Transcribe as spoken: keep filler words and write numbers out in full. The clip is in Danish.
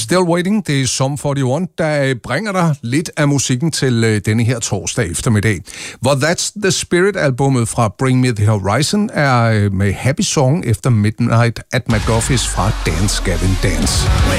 Still Waiting, det er Sum enogfyrre, der bringer dig lidt af musikken til øh, denne her torsdag eftermiddag. Hvor That's the Spirit-albummet fra Bring Me the Horizon er øh, med Happy Song efter Midnight at McGuffey's fra Dance Gavin Dance.